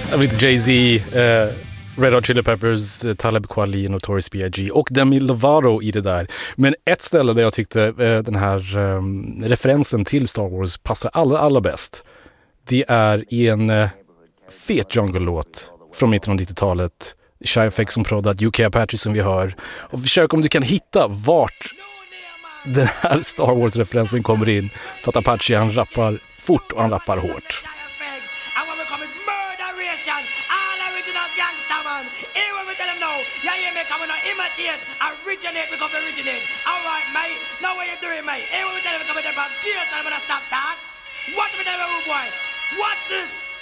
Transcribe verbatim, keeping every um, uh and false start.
Jag vet inte, Jay-Z, eh, Red Hot Chili Peppers, Talib Kweli, Notorious B I G och Demi Lovato i det där. Men ett ställe där jag tyckte eh, den här eh, referensen till Star Wars passar allra, allra bäst, det är i en eh, fet jungle-låt från mitten av nittiotalet. Shy F X som proddat, U K Apache som vi hör. Och försök om du kan hitta vart den här Star Wars-referensen kommer in. För att Apache, han rappar fort och han rappar hårt. Originate, we come to originate. All right, mate. Now what you doing, mate? Hey, what we tell you, we come to the gears, and I'm gonna stop that. Watch me tell you, boy. Watch this.